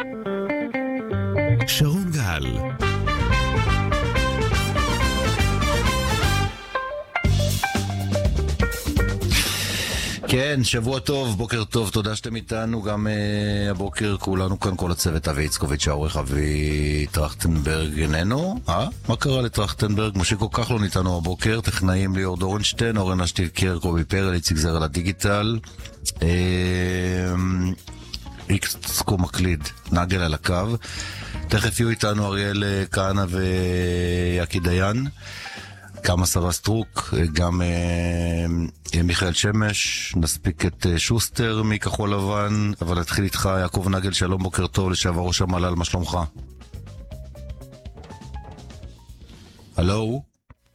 שרון גל. כן, שבוע טוב, בוקר טוב, תודה שאתם איתנו גם הבוקר, כולנו כאן, כל הצוות, אבי יצקוביץ' העורך, אבי טרכטנברג איננו. מה קרה לטרכטנברג? מושיקו כחלון איתנו הבוקר, טכנאים ליאור דורנשטיין, אורן אשטילקר, קובי פרל, איציק זרע לדיגיטל, איקסקו מקליד, נגל על הקו. תכף יהיו איתנו אריאל כהנא ויקי דיין, גם השרה סטרוק, גם מיכאל שמש, נספיק את שוסטר מכחול לבן, אבל נתחיל איתך יעקב נגל, שלום, בוקר טוב, לשעבר ראש המל"ל, מה שלומך? הלו?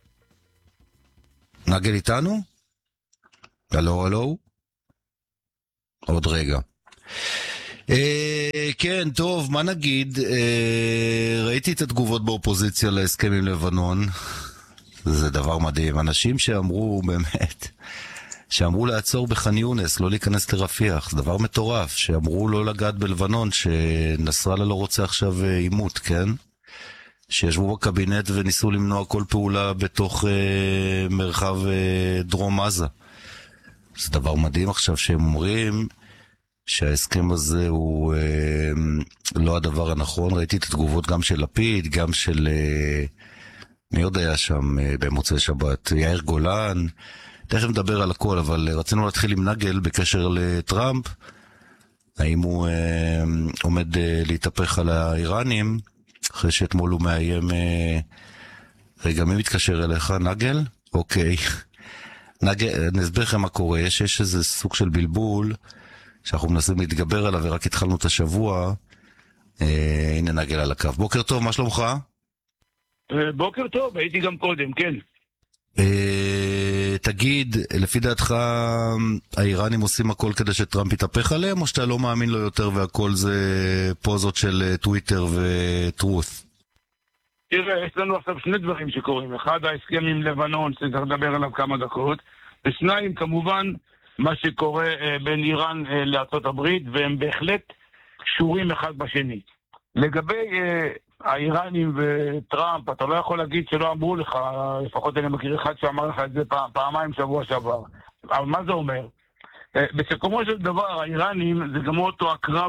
נגל איתנו? הלו? עוד רגע. כן, טוב, מה נגיד? ראיתי את התגובות באופוזיציה להסכם עם לבנון, זה דבר מדהים, אנשים שאמרו באמת, שאמרו לעצור בח'אן יונס, לא להיכנס לרפיח, זה דבר מטורף, שאמרו לא לגעת בלבנון, שנסראללה לא רוצה עכשיו עימות, כן? שישבו בקבינט וניסו למנוע כל פעולה בתוך מרחב דרום עזה. זה דבר מדהים עכשיו שהם אומרים שההסכם הזה הוא לא הדבר הנכון. ראיתי את התגובות גם של לפיד, גם של מי עוד היה שם במוצאי שבת, יאיר גולן, תכף נדבר על הכל, אבל רצינו להתחיל עם נגל בקשר לטראמפ, האם הוא עומד להתהפך על האיראנים, אחרי שאתמול הוא מאיים, רגע, מי מתקשר אליך? נגל? אוקיי. נגל, נסביר לכם מה קורה, יש איזה סוג של בלבול, שאנחנו מנסים להתגבר עליו, ורק התחלנו את השבוע, הנה נגל על הקו. בוקר טוב, מה שלומך? בוקר טוב, הייתי גם קודם, כן. תגיד, לפי דעתך האיראנים עושים הכל כדי שטראמפ יתהפך עליהם, או שאתה לא מאמין לו יותר והכל זה פוזות של טוויטר וטרוס? תראה, יש לנו עכשיו שני דברים שקורים. אחד, ההסכם עם לבנון, שצריך לדבר עליו כמה דקות, ושניים, כמובן, מה שקורה בין איראן לארצות הברית, והם בהחלט קשורים אחד בשני. לגבי האיראנים וטראמפ, אתה לא יכול להגיד שלא אמרו לך, לפחות אני מכיר אחד שאמר לך את זה פעמיים שבוע שעבר. אבל מה זה אומר? בסיכומו של דבר, האיראנים זה גם אותו הקרב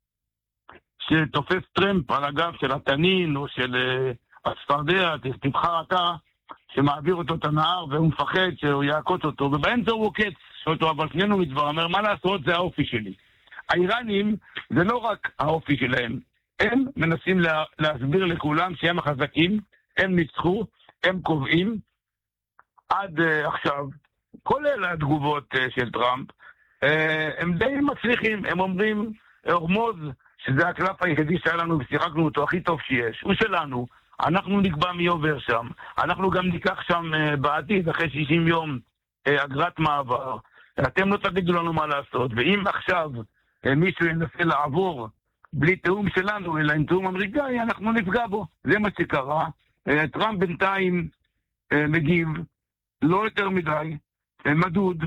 שתופס טרמפ על הגב של התנין או של הצפרדע, תבחר אתה, שמעביר אותו את הנהר והוא מפחד שהוא יעקוץ אותו, ובאמצע הוא עוקץ אותו, אבל שנינו מדבר, אומר, מה לעשות, זה האופי שלי. האיראנים זה לא רק האופי שלהם, הם מנסים להסביר לכולם שהם החזקים, הם ניצחו, הם קובעים. עד עכשיו, כל אלה התגובות של טראמפ, הם די מצליחים, הם אומרים, הורמוז, שזה הקלף היחידי שהיה לנו ושיחקנו אותו הכי טוב שיש, הוא שלנו, אנחנו נקבע מי עובר שם, אנחנו גם ניקח שם בעתיד, אחרי 60 יום, אגרת מעבר, אתם לא תגידו לנו מה לעשות, ואם עכשיו מישהו ינסה לעבור, בלי תאום שלנו, אלא עם תאום אמריקאי, אנחנו נפגע בו. זה מה שקרה. טראמפ בינתיים מגיב, לא יותר מדי, מדוד,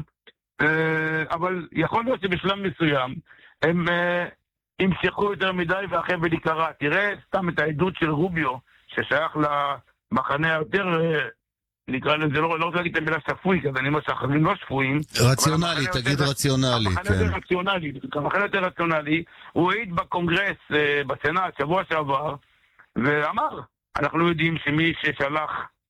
אבל יכול להיות שבשלב מסוים הם ימשכו יותר מדי והחבל יקרה. תראה סתם את העדות של רוביו, ששייך למחנה היותר, נקרא לזה, לא רוצה להגיד את המילה שפוי, כי אני אומר שאחרים לא שפויים. רציונלי, תגיד רציונלי. המחנה יותר רציונלי, הוא העיד בקונגרס, בסנאט, שבוע שעבר, ואמר, אנחנו יודעים שמי ששלח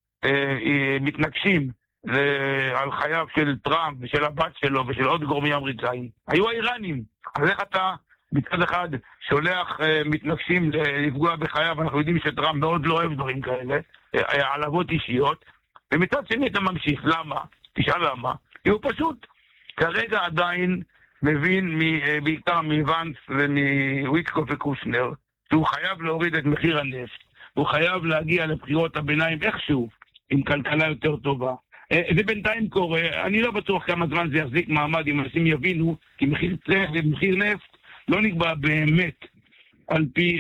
מתנגשים על חייו של טראמפ ושל הבת שלו ושל עוד גורמים אמריקאים, היו האיראנים. אז איך אתה מצד אחד שולח מתנגשים לפגוע בחייו, אנחנו יודעים שטראמפ מאוד לא אוהב דברים כאלה, העלבות אישיות, ומצד שני אתה ממשיך. למה? תשאל למה. כי הוא פשוט כרגע עדיין מבין בעיקר מוואנס ומוויקסקוף וקושנר שהוא חייב להוריד את מחיר הנפט, הוא חייב להגיע לבחירות הביניים איכשהו עם כלכלה יותר טובה. זה בינתיים קורה, אני לא בטוח כמה זמן זה יחזיק מעמד אם אנשים יבינו, כי מחיר נפט לא נקבע באמת על פי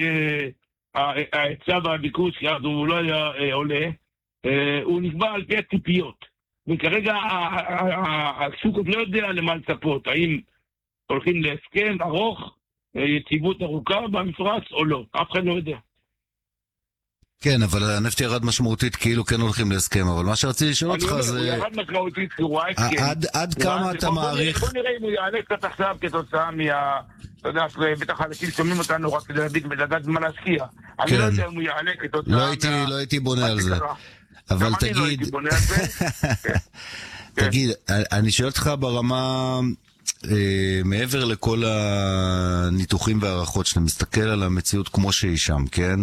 ההיצע והביקוש, כי אז הוא לא היה עולה, הוא נקבע על פי הציפיות. וכרגע השוק עוד לא יודע למה לצפות, האם הולכים להסכם ארוך יציבות ארוכה במפרץ או לא, אף אחד לא יודע. כן, אבל הנפט ירד משמעותית, כאילו כן הולכים להסכם, אבל מה שרציתי לשאול אותך זה... הוא ירד משמעותית, כי הוא ההסכם. עד כמה אתה מעריך... בוא נראה אם הוא יעלה קצת עכשיו כתוצאה אתה יודע, בטח אנשים שומעים אותנו רק כדי לדעת זמן להשקיע. אני לא יודע אם הוא יעלה כתוצאה לא הייתי בונה על זה. אבל תגיד... גם אני לא הייתי בונה על זה. תגיד, אני שואל אותך ברמה... מעבר לכל הניתוחים והערכות שאתה מסתכל על המציאות כמו שהיא שם, כן?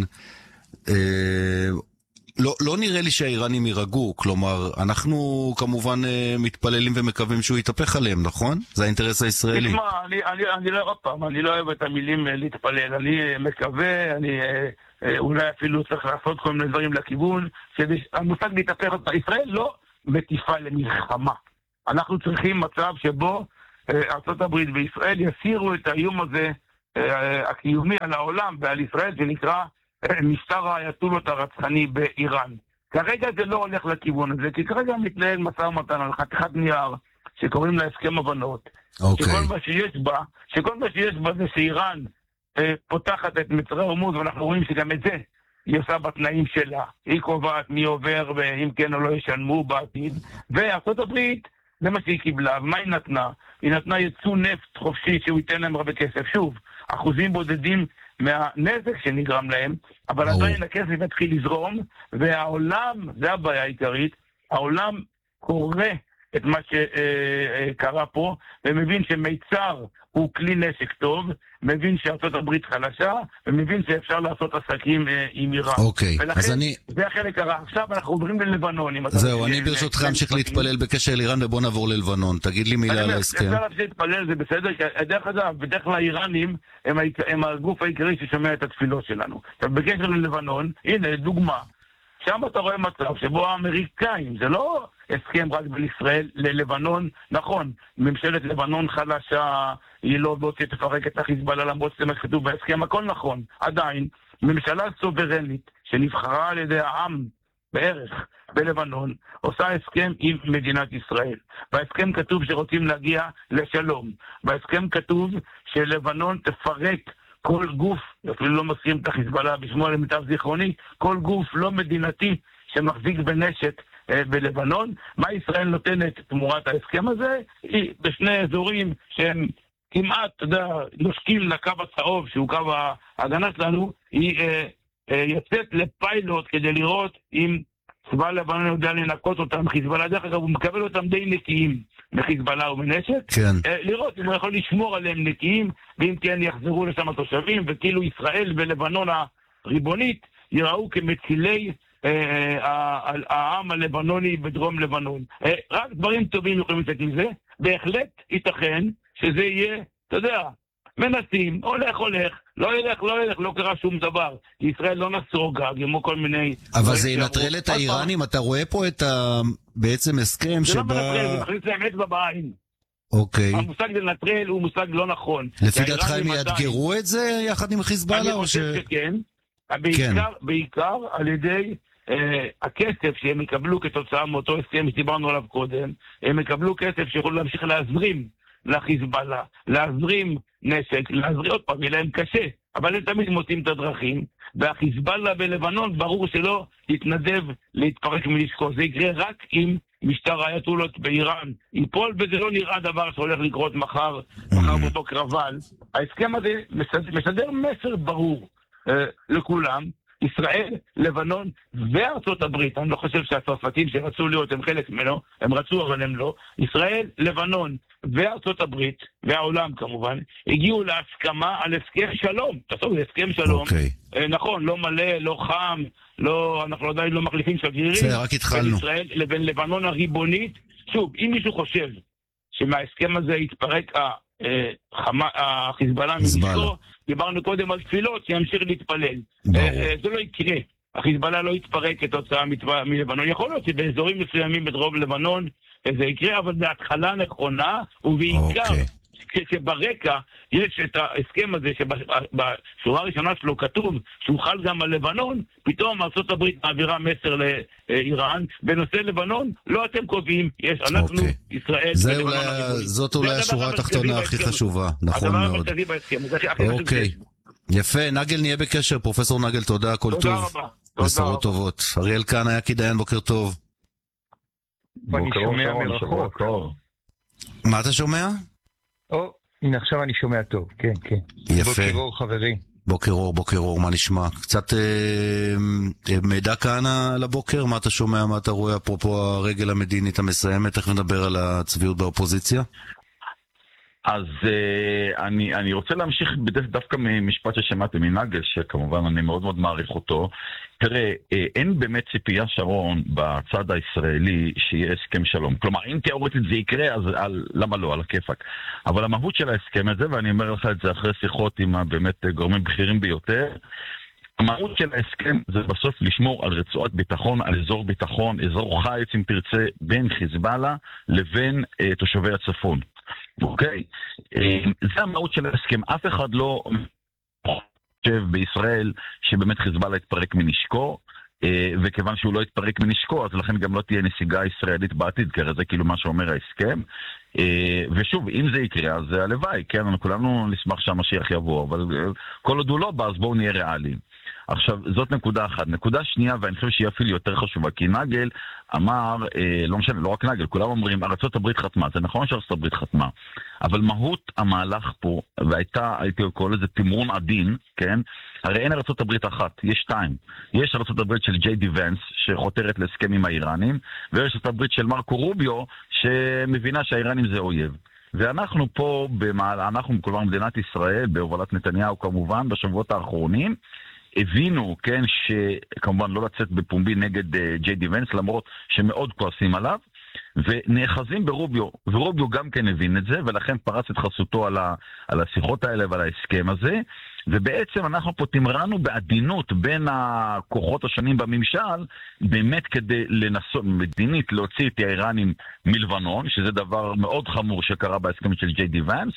לא נראה לי שהאיראנים יירגעו, כלומר, אנחנו כמובן מתפללים ומקווים שהוא יתהפך עליהם, נכון? זה האינטרס הישראלי. תשמע, אני לא אוהב את המילים להתפלל, אני מקווה, אולי אפילו צריך לעשות כל מיני דברים לכיוון, שהמושג להתהפך, ישראל לא מטיפה למלחמה. אנחנו צריכים מצב שבו ארצות הברית וישראל יסירו את האיום הזה הקיומי על העולם ועל ישראל, שנקרא משטר האייתולות הרצחני באיראן. כרגע זה לא הולך לכיוון הזה, כי כרגע מתנהל משא ומתן על חתיכת נייר שקוראים לה הסכם הבנות. שכל מה שיש בה זה שאיראן פותחת את מצרי הורמוז, ואנחנו רואים שגם את זה היא עושה בתנאים שלה. היא קובעת מי עובר ואם כן או לא ישלמו בעתיד. וארצות הברית, זה מה שהיא קיבלה. ומה היא נתנה? היא נתנה ייצוא נפט חופשי שהוא ייתן להם הרבה כסף. שוב, אחוזים בודדים מהנזק שנגרם להם, אבל עדיין הכסף מתחיל לזרום, והעולם, זה הבעיה העיקרית, העולם קורא את מה שקרה פה, ומבין שמיצר הוא כלי נשק טוב, מבין שארצות הברית חלשה, ומבין שאפשר לעשות עסקים עם איראן. אוקיי, אז זה החלק הרע. עכשיו אנחנו עוברים ללבנון. זהו, אני ברשותך אמשיך להתפלל בקשר לאיראן, ובוא נעבור ללבנון. תגיד לי מילה על ההסכם. אפשר להמשיך להתפלל, זה בסדר, דרך אגב, בדרך כלל האיראנים הם הגוף העיקרי ששומע את התפילות שלנו. עכשיו, בקשר ללבנון, הנה, דוגמה. שם אתה רואה מצב שבו האמריקאים, זה לא הסכם רק בין ישראל ללבנון, נכון, ממשלת לבנון חלשה, היא לא תפרק את החיזבאללה למרות שזה מה שכתוב בהסכם, הכל נכון. עדיין, ממשלה סוברנית שנבחרה על ידי העם בערך בלבנון, עושה הסכם עם מדינת ישראל. בהסכם כתוב שרוצים להגיע לשלום. בהסכם כתוב שלבנון תפרק כל גוף, אפילו לא מסכים את החיזבאללה בשמו למיטב זיכרוני, כל גוף לא מדינתי שמחזיק בנשק בלבנון. מה ישראל נותנת תמורת ההסכם הזה? היא בשני אזורים שהם כמעט, אתה יודע, נושקים לקו הצהוב, שהוא קו ההגנה שלנו, היא יוצאת לפיילוט כדי לראות אם צבא לבנון יודע לנקות אותם חיזבאללה. דרך אגב, הוא מקבל אותם די נקיים מחיזבאללה ומנשק. כן. לראות אם הוא יכול לשמור עליהם נקיים, ואם כן יחזרו לשם התושבים, וכאילו ישראל ולבנון הריבונית יראו כמצילי העם הלבנוני בדרום לבנון. רק דברים טובים יכולים לצאת מזה. בהחלט ייתכן שזה יהיה, אתה יודע, מנסים, הולך, לא ילך, לא קרה שום דבר. ישראל לא נסוגה, כמו כל מיני... אבל זה ינטרל את האיראנים, אתה רואה פה את בעצם הסכם שבא... זה לא מנטרל, זה מכניס להם אצבע בעין. אוקיי. המושג לנטרל הוא מושג לא נכון. לפי דעתך הם יאתגרו את זה יחד עם חיזבאללה? אני חושב שכן. בעיקר על ידי הכסף שהם יקבלו כתוצאה מאותו הסכם שדיברנו עליו קודם. הם יקבלו כסף שיכולו להמשיך להזרים לחיזבאללה, להזרים נשק, להזרים עוד פעם, יהיה להם קשה, אבל הם תמיד מוצאים את הדרכים, והחיזבאללה בלבנון ברור שלא יתנדב להתפרק מנשקו. זה יקרה רק אם משטר האייתולות באיראן ייפול, וזה לא נראה דבר שהולך לקרות מחר בבוקר. אבל ההסכם הזה משדר מסר ברור לכולם, ישראל, לבנון וארצות הברית. אני לא חושב שהצרפתים שרצו להיות הם חלק ממנו, הם רצו אבל הם לא. ישראל, לבנון וארצות הברית והעולם כמובן הגיעו להסכמה על הסכם שלום. תעשו, הסכם שלום. נכון, לא מלא, לא חם, אנחנו עדיין לא מחליפים שגרירים. זה רק התחלנו. בין ישראל לבין לבנון הריבונית. שוב, אם מישהו חושב שמההסכם הזה יתפרק החיזבאללה מנשקו, דיברנו קודם על תפילות שימשיך להתפלל. זה לא יקרה. החיזבאללה לא יתפרק כתוצאה מלבנון. יכול להיות שבאזורים מסוימים בדרום לבנון זה יקרה, אבל זה התחלה נכונה, ובעיקר כשברקע יש את ההסכם הזה שבשורה הראשונה שלו כתוב שהוא חל גם על לבנון, פתאום ארצות הברית מעבירה מסר לאיראן, בנושא לבנון לא אתם קובעים, יש אנחנו, ישראל, זאת אולי השורה התחתונה הכי חשובה, נכון מאוד. הדבר המרכזי בהסכם, זה הכי חשוב. אוקיי, יפה, נגל נהיה בקשר, פרופסור נגל, תודה, כל טוב. תודה רבה. בשורות טובות. אריאל כאן היה כדאיין, בוקר טוב. אני שומע מרחוק. מה אתה שומע? הנה עכשיו אני שומע טוב, כן, כן. יפה. בוקר אור חברי. בוקר אור, מה נשמע? קצת מידע כאן על הבוקר, מה אתה שומע, מה אתה רואה, אפרופו הרגל המדינית המסיימת, איך נדבר על הצביעות באופוזיציה? אז אני רוצה להמשיך דווקא ממשפט ששמעתי מנגל, שכמובן אני מאוד מאוד מעריך אותו. תראה, אין באמת ציפייה שרון בצד הישראלי שיהיה הסכם שלום. כלומר, אם תיאורטית זה יקרה, אז למה לא, על הכיפק. אבל המהות של ההסכם הזה, ואני אומר לך את זה אחרי שיחות עם באמת גורמים בכירים ביותר, המהות של ההסכם זה בסוף לשמור על רצועת ביטחון, על אזור ביטחון, אזור חיץ אם תרצה, בין חיזבאללה לבין תושבי הצפון. אוקיי? זה המהות של ההסכם. אף אחד לא חושב בישראל שבאמת חיזבאללה יתפרק מנשקו, וכיוון שהוא לא יתפרק מנשקו, אז לכן גם לא תהיה נסיגה ישראלית בעתיד, כי זה כאילו מה שאומר ההסכם. ושוב, אם זה יקרה, אז זה הלוואי, כן? אנחנו כולנו נשמח שהמשיח יבוא, אבל כל עוד הוא לא בא, אז בואו נהיה ריאליים. עכשיו, זאת נקודה אחת. נקודה שנייה, ואני חושב שהיא אפילו יותר חשובה, כי נגל אמר, לא משנה, לא רק נגל, כולם אומרים, ארצות הברית חתמה, זה נכון שארצות הברית חתמה, אבל מהות המהלך פה, והייתה, הייתי קורא לזה תמרון עדין, כן? הרי אין ארצות הברית אחת, יש שתיים. יש ארצות הברית של ג'יי די ונס, שחותרת להסכם עם האיראנים, ויש ארצות הברית של מרקו רוביו, שמבינה שהאיראנים זה אויב. ואנחנו פה, אנחנו כלומר מדינת ישראל, בהובלת נתניהו כמובן, בשבועות האחרונים, הבינו, כן, שכמובן לא לצאת בפומבי נגד ג'יי די ונס, למרות שמאוד כועסים עליו, ונאחזים ברוביו, ורוביו גם כן הבין את זה, ולכן פרץ את חסותו על השיחות האלה ועל ההסכם הזה, ובעצם אנחנו פה תמרנו בעדינות בין הכוחות השונים בממשל, באמת כדי לנסות מדינית להוציא את האיראנים מלבנון, שזה דבר מאוד חמור שקרה בהסכם של ג'יי די ונס,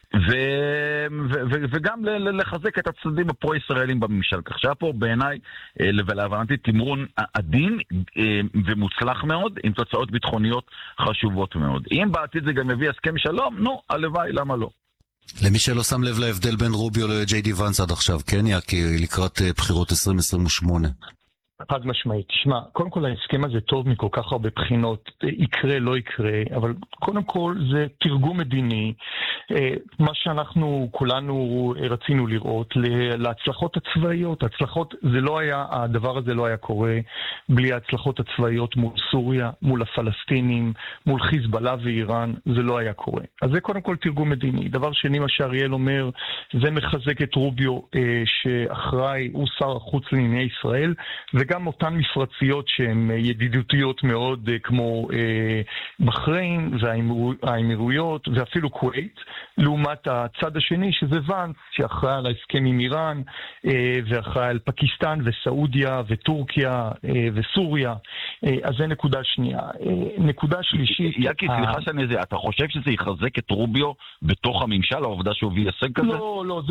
וגם לחזק את הצדדים הפרו-ישראלים בממשל. כך שהיה פה בעיניי ולהבנתי תמרון עדין ומוצלח מאוד, עם תוצאות ביטחוניות חשובות מאוד. אם בעתיד זה גם מביא הסכם שלום, נו, הלוואי, למה לא? למי שלא שם לב להבדל בין רוביו לג'יי די ונס עד עכשיו, כן, כי לקראת בחירות 2028. חד משמעית. תשמע, קודם כל ההסכם הזה טוב מכל כך הרבה בחינות, יקרה, לא יקרה, אבל קודם כל זה תרגום מדיני, מה שאנחנו כולנו רצינו לראות, להצלחות הצבאיות. הצלחות, זה לא היה, הדבר הזה לא היה קורה בלי ההצלחות הצבאיות מול סוריה, מול הפלסטינים, מול חיזבאללה ואיראן, זה לא היה קורה. אז זה קודם כל תרגום מדיני. דבר שני, מה שאריאל אומר, זה מחזק את רוביו, שאחראי, הוא שר החוץ לענייני ישראל, וגם אותן מפרציות שהן ידידותיות מאוד, כמו בחריין והאמירויות ואפילו כווית, לעומת הצד השני שזה ונס, שאחראי על ההסכם עם איראן, ואחראי על פקיסטן וסעודיה וטורקיה וסוריה. אז זה נקודה שנייה. נקודה שלישית... יקי, סליחה שאני זה, אתה חושב שזה יחזק את רוביו בתוך הממשל, העובדה שהוא הביא הישג כזה? לא,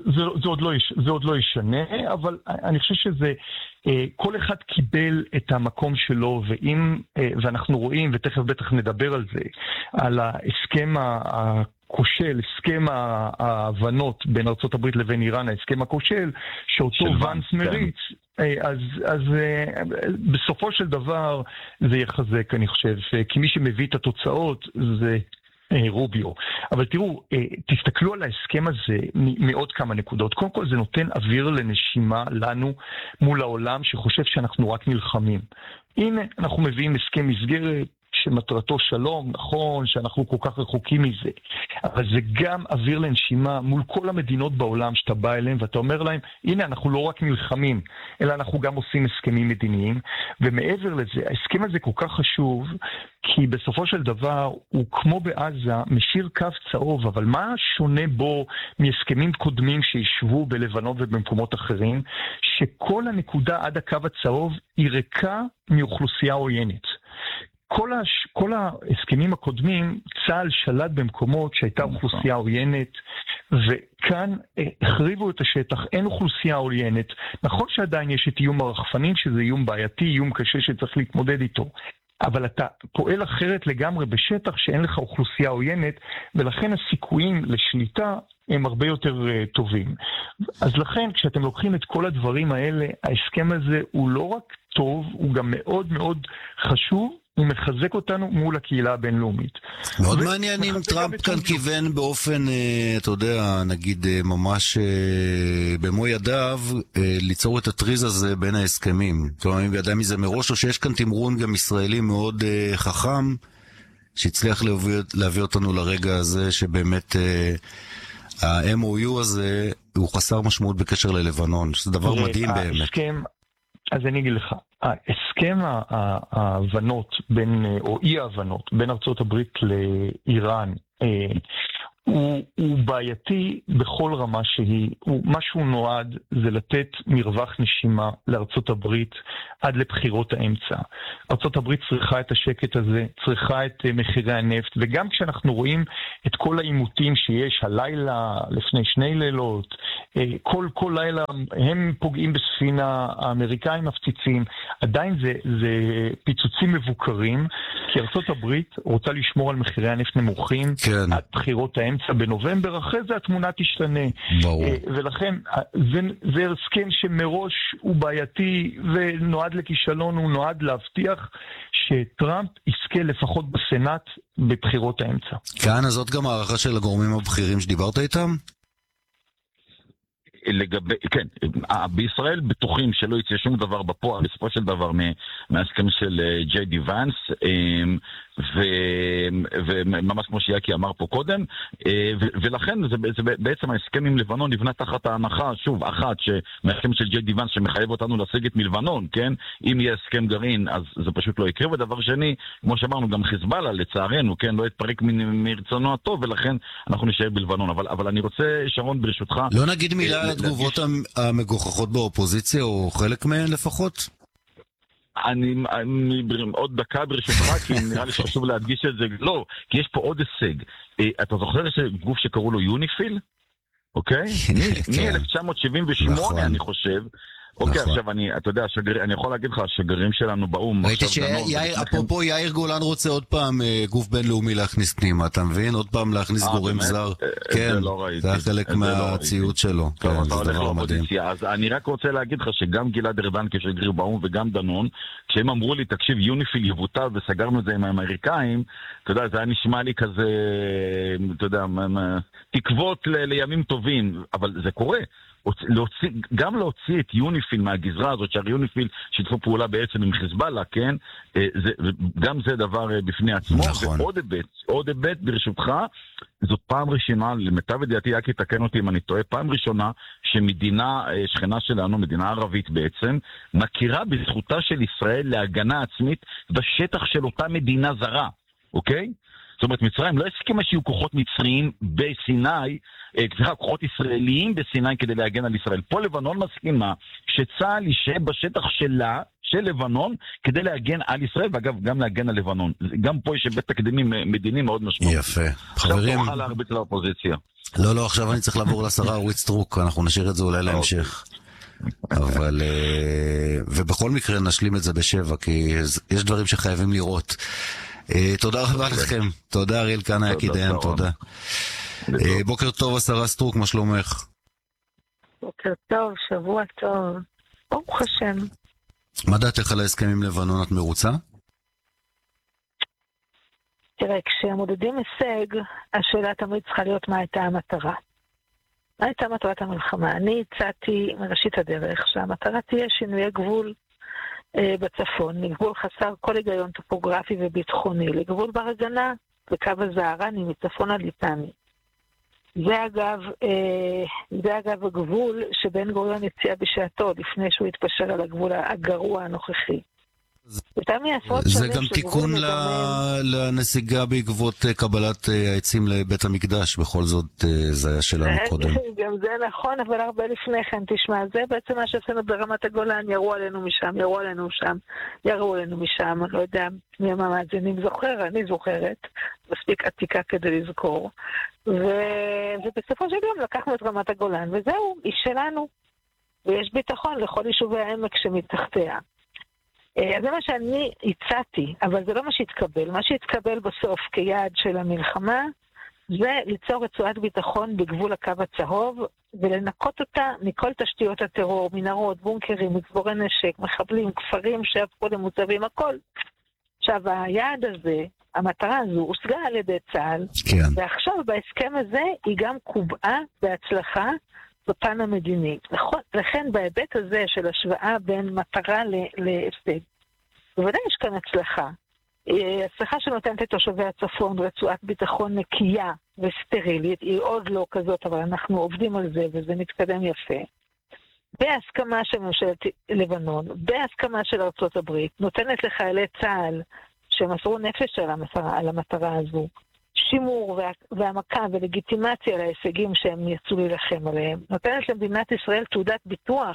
זה עוד לא ישנה, אבל אני חושב שזה... כל אחד קיבל את המקום שלו, ואנחנו רואים, ותכף בטח נדבר על זה, על ההסכם הכושל, הסכם ההבנות בין ארצות הברית לבין איראן, ההסכם הכושל, שאותו ונס מריץ, אז בסופו של דבר זה יחזק, אני חושב, כי מי שמביא את התוצאות זה... רוביו. אבל תראו, תסתכלו על ההסכם הזה מעוד כמה נקודות. קודם כל זה נותן אוויר לנשימה לנו מול העולם שחושב שאנחנו רק נלחמים. הנה, אנחנו מביאים הסכם מסגרת שמטרתו שלום, נכון, שאנחנו כל כך רחוקים מזה. אבל זה גם אוויר לנשימה מול כל המדינות בעולם שאתה בא אליהם ואתה אומר להם, הנה, אנחנו לא רק נלחמים, אלא אנחנו גם עושים הסכמים מדיניים. ומעבר לזה, ההסכם הזה כל כך חשוב, כי בסופו של דבר הוא כמו בעזה משאיר קו צהוב, אבל מה שונה בו מהסכמים קודמים שישבו בלבנון ובמקומות אחרים? שכל הנקודה עד הקו הצהוב היא ריקה מאוכלוסייה עוינת. כל ההסכמים הקודמים, צה"ל שלט במקומות שהייתה אוכלוסייה עוינת, וכאן החריבו את השטח, אין אוכלוסייה עוינת. נכון שעדיין יש את איום הרחפנים, שזה איום בעייתי, איום קשה שצריך להתמודד איתו. אבל אתה פועל אחרת לגמרי בשטח שאין לך אוכלוסייה עוינת, ולכן הסיכויים לשליטה הם הרבה יותר טובים. אז לכן, כשאתם לוקחים את כל הדברים האלה, ההסכם הזה הוא לא רק טוב, הוא גם מאוד מאוד חשוב, הוא מחזק אותנו מול הקהילה הבינלאומית. מאוד מעניין אם טראמפ כאן כיוון באופן, אתה יודע, נגיד ממש במו ידיו, ליצור את הטריז הזה בין ההסכמים. כלומר, אם ידע מזה מראש, או שיש כאן תמרון גם ישראלי מאוד חכם, שהצליח להביא אותנו לרגע הזה, שבאמת ה-MOU הזה הוא חסר משמעות בקשר ללבנון, שזה דבר מדהים באמת. אז אני אגיד לך, ההסכם ההבנות בין, או אי ההבנות בין ארצות הברית לאיראן, הוא בעייתי בכל רמה שהיא. מה שהוא נועד זה לתת מרווח נשימה לארצות הברית עד לבחירות האמצע. ארצות הברית צריכה את השקט הזה, צריכה את מחירי הנפט, וגם כשאנחנו רואים את כל העימותים שיש הלילה, לפני 2 לילות, כל לילה הם פוגעים בספינה, האמריקאים מפציצים, עדיין זה פיצוצים מבוקרים, כי ארצות הברית רוצה לשמור על מחירי הנפט נמוכים, כן. עד בחירות האמצע בנובמבר, אחרי זה התמונה תשתנה. ברור. ולכן זה הסכם שמראש הוא בעייתי ונועד לכישלון, הוא נועד להבטיח שטראמפ יזכה לפחות בסנאט בבחירות האמצע. כאן, אז זאת גם הערכה של הגורמים הבכירים שדיברת איתם? כן, בישראל בטוחים שלא יצא שום דבר בפועל, בסופו של דבר מההסכם של ג'יי די ונס, וממש כמו שיאקי אמר פה קודם, ולכן זה בעצם ההסכם עם לבנון נבנה תחת ההנחה, שוב, אחת, מההסכם של ג'יי די ונס שמחייב אותנו לסגת מלבנון, כן? אם יהיה הסכם גרעין, אז זה פשוט לא יקרה, ודבר שני, כמו שאמרנו, גם חיזבאללה, לצערנו, כן, לא יתפרק מרצונו הטוב, ולכן אנחנו נשאר בלבנון. אבל אני רוצה, שרון, ברשותך... לא נגיד מילה על התגובות המגוחכות באופוזיציה, או חלק מהן לפחות? אני עוד דקה ברשותך, כי נראה לי שחשוב להדגיש את זה. לא, כי יש פה עוד הישג. אתה זוכר שגוף שקראו לו יוניפיל? אוקיי? מ-1978 אני חושב. אוקיי, עכשיו אתה יודע, אני יכול להגיד לך, השגרירים שלנו באום... ראיתי שאפרופו יאיר גולן רוצה עוד פעם גוף בינלאומי להכניס פנימה, אתה מבין? עוד פעם להכניס גורם זר. כן, זה היה חלק מהציוד שלו. טוב, אתה הולך לאופוזיציה. אז אני רק רוצה להגיד לך שגם גלעד ארדן כשגריר באום וגם דנון, כשהם אמרו לי, תקשיב, יוניפיל יבוטל וסגרנו את זה עם האמריקאים, אתה יודע, זה היה נשמע לי כזה, אתה יודע, תקוות לימים טובים, אבל זה קורה. גם להוציא את יוניפיל מהגזרה הזאת, שהרי יוניפיל שיתפו פעולה בעצם עם חיזבאללה, כן? גם זה דבר בפני עצמו. נכון. ועוד היבט ברשותך, זאת פעם ראשונה, למיטב ידיעתי, יאקי תקן אותי אם אני טועה, פעם ראשונה שמדינה שכנה שלנו, מדינה ערבית בעצם, מכירה בזכותה של ישראל להגנה עצמית בשטח של אותה מדינה זרה, אוקיי? זאת אומרת, מצרים לא הסכימה שיהיו כוחות מצריים בסיני, כוחות ישראליים בסיני כדי להגן על ישראל. פה לבנון מסכימה שצה"ל יישאר בשטח שלה, של לבנון, כדי להגן על ישראל, ואגב, גם להגן על לבנון. גם פה יש בית תקדימים מדיני מאוד משמעותי. יפה. עכשיו תוכל להרביץ לאופוזיציה. לא, עכשיו אני צריך לעבור לשרה אורית סטרוק, אנחנו נשאיר את זה אולי להמשך. אבל, ובכל מקרה נשלים את זה ב7, כי יש דברים שחייבים לראות. תודה רבה לכם. תודה אריאל קנאי, דיין, תודה. בוקר טוב, השרה סטרוק, מה שלומך? בוקר טוב, שבוע טוב. ברוך השם. מה דעתך על ההסכם עם לבנון? את מרוצה? תראה, כשמודדים הישג, השאלה תמיד צריכה להיות מה הייתה המטרה. מה הייתה מטרת המלחמה? אני הצעתי מראשית הדרך שהמטרה תהיה שינויי גבול בצפון, לגבול חסר כל היגיון טופוגרפי וביטחוני, לגבול בר הגנה בקו הזערני מצפון הליטני. זה אגב הגבול שבן גוריון הציע בשעתו, לפני שהוא התפשר על הגבול הגרוע הנוכחי. יותר מעשרות זה שנים גם שגבול תיקון לנסיגה בעקבות קבלת העצים לבית המקדש, בכל זאת זה היה שלנו קודם. גם זה נכון, אבל הרבה לפני כן, תשמע, זה בעצם מה שעשינו ברמת הגולן, ירו עלינו משם, ירו עלינו משם, אני לא יודע מי המאזינים זוכר, אני זוכרת, מספיק עתיקה כדי לזכור, ובסופו של יום לקחנו את רמת הגולן, וזהו, היא שלנו, ויש ביטחון לכל יישובי העמק שמתחתיה. אז זה מה שאני הצעתי, אבל זה לא מה שהתקבל. מה שהתקבל בסוף כיעד של המלחמה, זה ליצור רצועת ביטחון בגבול הקו הצהוב, ולנקות אותה מכל תשתיות הטרור, מנהרות, בונקרים, מצבורי נשק, מחבלים, כפרים שהפכו למוצבים, הכל. עכשיו, היעד הזה, המטרה הזו, הושגה על ידי צה"ל, כן. ועכשיו בהסכם הזה היא גם קובעה בהצלחה, בפן המדיני. לכן בהיבט הזה של השוואה בין מטרה להפסד, בוודאי יש כאן הצלחה. הצלחה שנותנת לתושבי הצפון רצועת ביטחון נקייה וסטרילית, היא עוד לא כזאת, אבל אנחנו עובדים על זה וזה מתקדם יפה. בהסכמה של ממשלת לבנון, בהסכמה של ארצות הברית, נותנת לחיילי צה"ל שמסרו נפש על המטרה הזו, שימור והעמקה ולגיטימציה להישגים שהם יצאו להילחם עליהם. נותנת למדינת ישראל תעודת ביטוח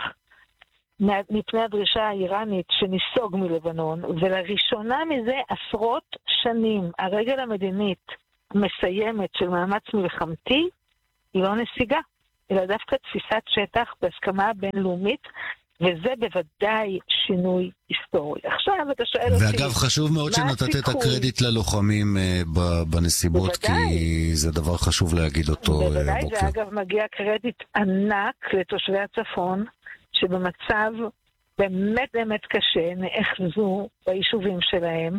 מפני הדרישה האיראנית שניסוג מלבנון, ולראשונה מזה עשרות שנים הרגל המדינית מסיימת של מאמץ מלחמתי היא לא נסיגה, אלא דווקא תפיסת שטח בהסכמה בינלאומית, וזה בוודאי שינוי היסטורי. עכשיו אתה שואל אותי... ואגב, חשוב מאוד שנתת את הקרדיט ללוחמים בנסיבות, בוודאי. כי זה דבר חשוב להגיד אותו בוודאי, בוקר. זה אגב מגיע קרדיט ענק לתושבי הצפון, שבמצב באמת באמת קשה, נאחזו ביישובים שלהם,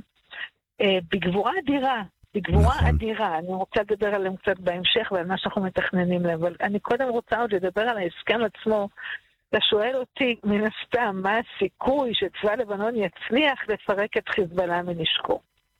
בגבורה אדירה. בגבורה אדירה. אני רוצה לדבר עליהם קצת בהמשך ועל מה שאנחנו מתכננים להם, אבל אני קודם רוצה עוד לדבר על ההסכם עצמו. אתה שואל אותי מן הסתם מה הסיכוי שצבא לבנון יצליח לפרק את חיזבאללה מנשקו.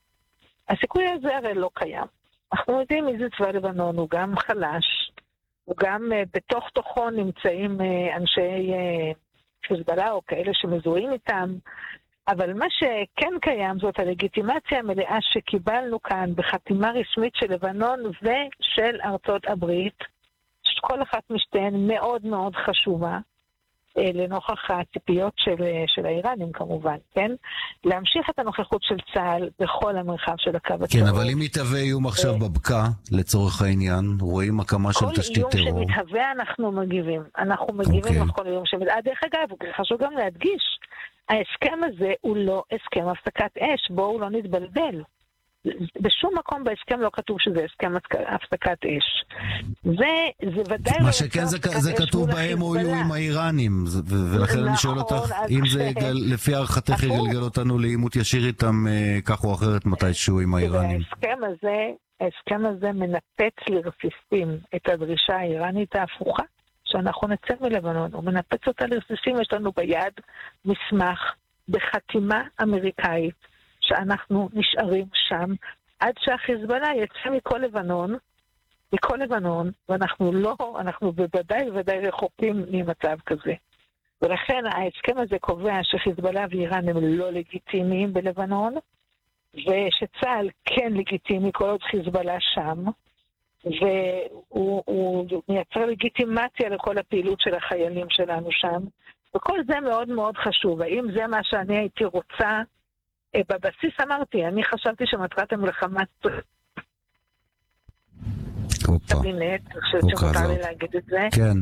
הסיכוי הזה הרי לא קיים. אנחנו יודעים מי זה צבא לבנון, הוא גם חלש, הוא גם בתוך תוכו נמצאים אנשי חיזבאללה או כאלה שמזוהים איתם, אבל מה שכן קיים זאת הלגיטימציה המלאה שקיבלנו כאן בחתימה רשמית של לבנון ושל ארצות הברית, שכל אחת משתיהן מאוד מאוד חשובה, לנוכח הציפיות של האיראנים כמובן, כן? להמשיך את הנוכחות של צה"ל בכל המרחב של הקו הצהוב. כן, אבל אם מתהווה איום עכשיו בבקעה, לצורך העניין, רואים הקמה של תשתית טרור. כל איום שמתהווה אנחנו מגיבים. אנחנו מגיבים לכל איום שמתהווה. דרך אגב, חשוב גם להדגיש, ההסכם הזה הוא לא הסכם הפסקת אש, בואו לא נתבלבל. בשום מקום בהסכם לא כתוב שזה הסכם הפסקת אש. זה ודאי מה שכן זה כתוב ב-MOU עם האיראנים, ולכן אני שואל אותך, אם זה לפי הערכתך יגלגל אותנו לעימות ישיר איתם כך או אחרת מתישהו עם האיראנים. ההסכם הזה מנפץ לרסיסים את הדרישה האיראנית ההפוכה, שאנחנו נצא מלבנון, הוא מנפץ אותה לרסיסים, יש לנו ביד מסמך בחתימה אמריקאית, שאנחנו נשארים שם עד שהחיזבאללה יצא מכל לבנון, ואנחנו לא, אנחנו בוודאי רחוקים ממצב כזה. ולכן ההסכם הזה קובע שחיזבאללה ואיראן הם לא לגיטימיים בלבנון, ושצה"ל כן לגיטימי כל עוד חיזבאללה שם, והוא מייצר לגיטימציה לכל הפעילות של החיילים שלנו שם, וכל זה מאוד מאוד חשוב. האם זה מה שאני הייתי רוצה? בבסיס אמרתי, אני חשבתי שמטרת המלחמה קבינט, שמותר לי להגיד את זה. כן.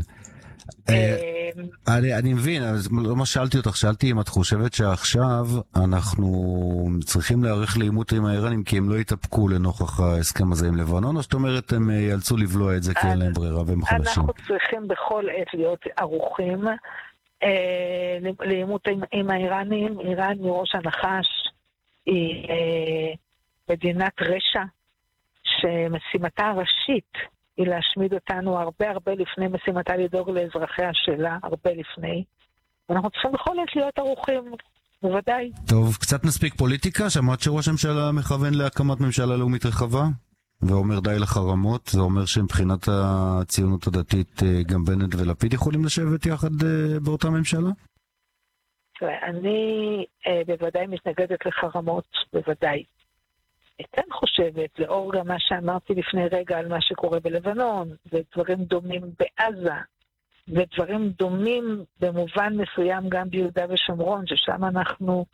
אני מבין, לא מה שאלתי אותך, שאלתי אם את חושבת שעכשיו אנחנו צריכים להעריך לעימות עם האיראנים כי הם לא יתאפקו לנוכח ההסכם הזה עם לבנון, או שאת אומרת הם יאלצו לבלוע את זה כי אין להם ברירה והם חלשים? אנחנו צריכים בכל עת להיות ערוכים לעימות עם האיראנים. איראן מראש הנחש היא מדינת רשע שמשימתה הראשית היא להשמיד אותנו הרבה לפני משימתה לדאוג לאזרחיה שלה, הרבה לפני. ואנחנו צריכים בכל עת להיות ערוכים, בוודאי. טוב, קצת נספיק פוליטיקה. שמעת שראש הממשלה מכוון להקמת ממשלה לאומית רחבה? ואומר די לחרמות, זה אומר שמבחינת הציונות הדתית גם בנט ולפיד יכולים לשבת יחד באותה ממשלה? אני בוודאי מתנגדת לחרמות, בוודאי. אני כן חושבת, לאור גם מה שאמרתי לפני רגע על מה שקורה בלבנון, ודברים דומים בעזה, ודברים דומים במובן מסוים גם ביהודה ושומרון, ששם אנחנו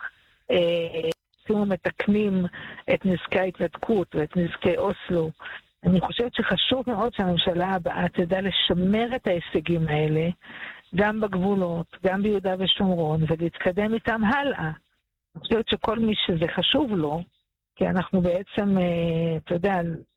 מתקנים את נזקי ההתנתקות ואת נזקי אוסלו. אני חושבת שחשוב מאוד שהממשלה הבאה תדע לשמר את ההישגים האלה, גם בגבולות, גם ביהודה ושומרון, ולהתקדם איתם הלאה. אני חושבת שכל מי שזה חשוב לו, כי אנחנו בעצם, אתה יודע,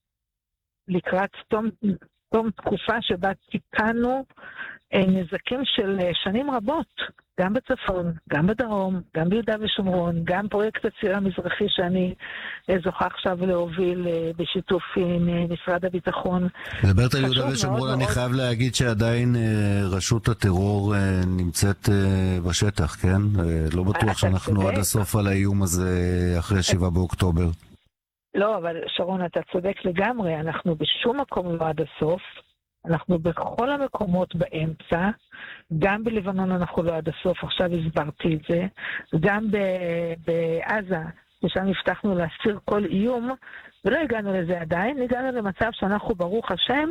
לקראת תום תקופה שבה תיקנו נזקים של שנים רבות, גם בצפון, גם בדרום, גם ביהודה ושומרון, גם פרויקט הציר המזרחי שאני זוכה עכשיו להוביל בשיתוף עם משרד הביטחון. מדברת על יהודה ושומרון, אני חייב להגיד שעדיין רשות הטרור נמצאת בשטח, כן? לא בטוח שאנחנו עד הסוף על האיום הזה אחרי 7 באוקטובר. לא, אבל שרון, אתה צודק לגמרי, אנחנו בשום מקום לא עד הסוף, אנחנו בכל המקומות באמצע, גם בלבנון אנחנו לא עד הסוף, עכשיו הסברתי את זה, גם בעזה, ששם הבטחנו להסיר כל איום, ולא הגענו לזה עדיין, הגענו למצב שאנחנו ברוך השם,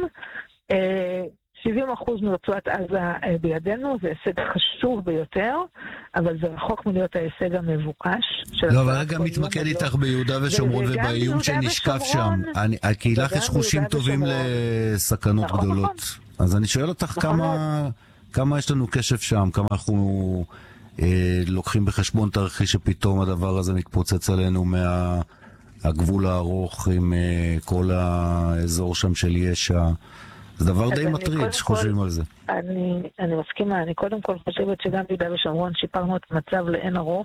70% מרצועת עזה בידינו, זה הישג חשוב ביותר, אבל זה רחוק מלהיות ההישג המבוקש. לא, אבל רגע מתמקד איתך ביהודה ושומרון ובאיום שנשקף שם. כי לך יש חושים טובים לסכנות גדולות. אז אני שואל אותך כמה יש לנו קשב שם, כמה אנחנו לוקחים בחשבון תרחיש שפתאום הדבר הזה מתפוצץ עלינו מהגבול הארוך עם כל האזור שם של ישע. זה דבר די מטריד שחושבים על זה. אני מסכימה, אני קודם כל חושבת שגם ביהודה ושומרון שיפרנו את המצב לאין ארוך,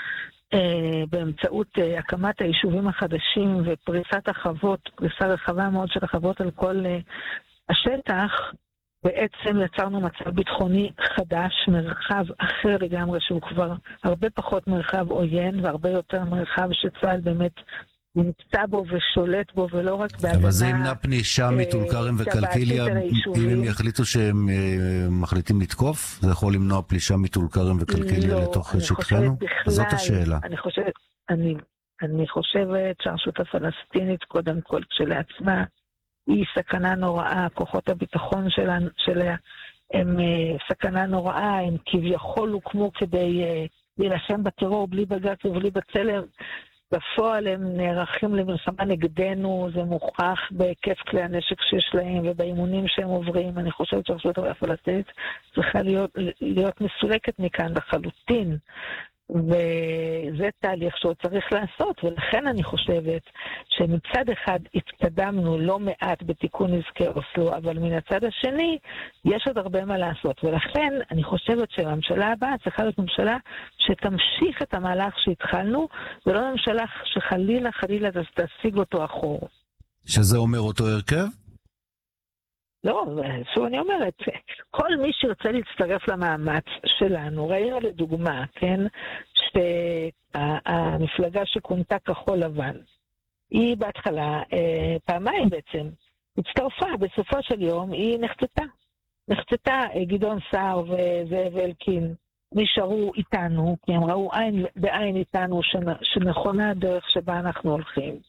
באמצעות הקמת היישובים החדשים ופריסת החוות, פריסה רחבה מאוד של החוות על כל השטח, בעצם יצרנו מצב ביטחוני חדש, מרחב אחר לגמרי שהוא כבר הרבה פחות מרחב עוין והרבה יותר מרחב שצה"ל באמת נמצא בו ושולט בו, ולא רק בהגנה... אבל זה ימנע פנישה מטול כרם וקלקיליה, אם הם יחליטו שהם מחליטים לתקוף? זה יכול למנוע פלישה מטול כרם וקלקיליה לתוך שטחנו? זאת השאלה. אני חושבת שהרשות הפלסטינית, קודם כל כשלעצמה, היא סכנה נוראה, כוחות הביטחון שלה הם סכנה נוראה, הם כביכול הוקמו כדי להילחם בטרור בלי בג"ץ ובלי בצלם, בפועל הם נערכים למלחמה נגדנו, זה מוכח בהיקף כלי הנשק שיש להם ובאימונים שהם עוברים. אני חושבת שהרשות הפלסטינית צריכה להיות מסולקת מכאן לחלוטין, וזה תהליך שהוא צריך לעשות, ולכן אני חושבת שמצד אחד התקדמנו לא מעט בתיקון נזקי אוסלו, אבל מן הצד השני יש עוד הרבה מה לעשות, ולכן אני חושבת שהממשלה הבאה צריכה להיות ממשלה שתמשיך את המהלך שהתחלנו, ולא ממשלה שחלילה תשיג אותו אחור. שזה אומר אותו הרכב? לא, שוב אני אומרת, כל מי שירצה להצטרף למאמץ שלנו, ראינו לדוגמה, כן, שהמפלגה שכונתה כחול לבן, היא בהתחלה, פעמיים בעצם, הצטרפה, בסופו של יום היא נחצתה, גדעון סער וזאב אלקין נשארו איתנו, כי הם ראו עין בעין איתנו שנכונה הדרך שבה אנחנו הולכים.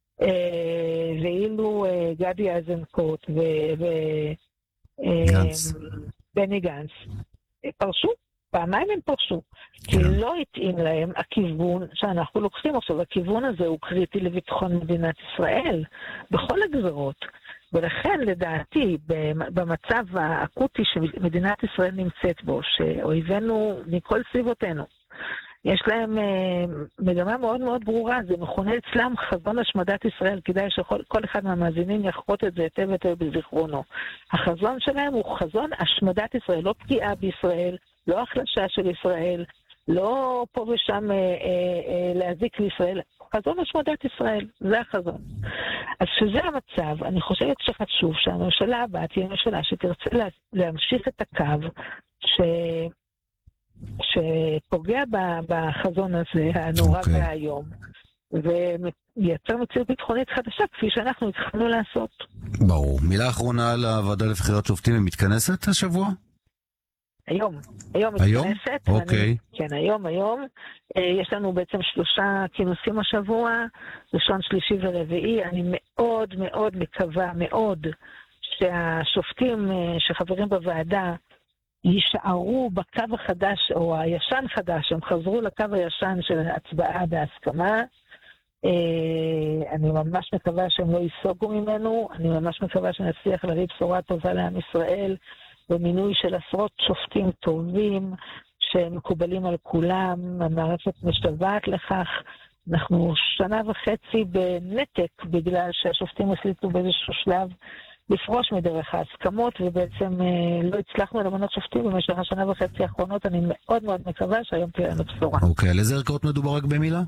ואילו גדי איזנקוט ובני גנץ פרשו, פעמיים הם פרשו, כי לא התאים להם הכיוון שאנחנו לוקחים עכשיו. הכיוון הזה הוא קריטי לביטחון מדינת ישראל בכל הגזרות, ולכן לדעתי במצב האקוטי שמדינת ישראל נמצאת בו, שאויבינו מכל סביבותינו יש להם מגמה מאוד מאוד ברורה, זה מכונה אצלם חזון השמדת ישראל, כדאי שכל אחד מהמאזינים יחרות את זה היטב בזיכרונו. החזון שלהם הוא חזון השמדת ישראל, לא פגיעה בישראל, לא החלשה של ישראל, לא פה ושם להזיק לישראל, חזון השמדת ישראל, זה החזון. אז שזה המצב, אני חושבת שחשוב שהממשלה הבאה תהיה ממשלה שתרצה להמשיך את הקו שפוגע בחזון הזה, הנורא והיום, ומייצר מציאות ביטחונית חדשה, כפי שאנחנו התחלנו לעשות. ברור. מילה אחרונה על הוועדה לבחירת שופטים, היא מתכנסת השבוע? היום מתכנסת. אוקיי. כן, היום. יש לנו בעצם 3 כינוסים השבוע, ראשון, שלישי ורביעי. אני מאוד מאוד מקווה, מאוד, שהשופטים שחברים בוועדה יישארו בקו החדש, או הישן חדש, הם חזרו לקו הישן של הצבעה בהסכמה. אני ממש מקווה שהם לא ייסוגו ממנו, אני ממש מקווה שנצליח להביא בשורה טובה לעם ישראל, במינוי של עשרות שופטים טובים, שמקובלים על כולם, המערכת משתוועת לכך. אנחנו 1.5 שנה בנתק, בגלל שהשופטים החליטו באיזשהו שלב לפרוש מדרך ההסכמות, ובעצם לא הצלחנו למנות שופטים במשך 1.5 שנה האחרונות. אני מאוד מאוד מקווה שהיום תהיה לנו בשורה. אוקיי, על איזה ערכאות מדובר רק במילה?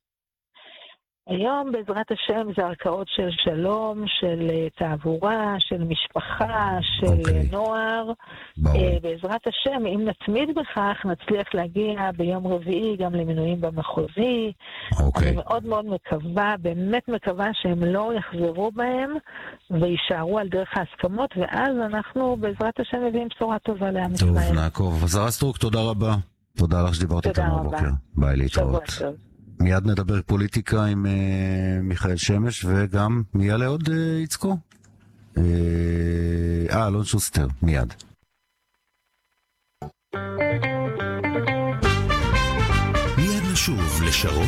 היום בעזרת השם זה ערכאות של שלום, של תעבורה, של משפחה, של נוער. בעזרת השם, אם נתמיד בכך, נצליח להגיע ביום רביעי גם למינויים במחוזי. אני מאוד מאוד מקווה, באמת מקווה שהם לא יחזרו בהם וישארו על דרך ההסכמות, ואז אנחנו בעזרת השם מביאים בשורה טובה לעם ישראל. טוב, נעקוב. השרה סטרוק, תודה רבה. תודה לך שדיברת איתנו בבוקר. ביי, להתראות. מיד נדבר פוליטיקה עם מיכאל שמש, וגם מי יעלה עוד יצקו? אלון שוסטר, מיד. מיד נשוב לשרון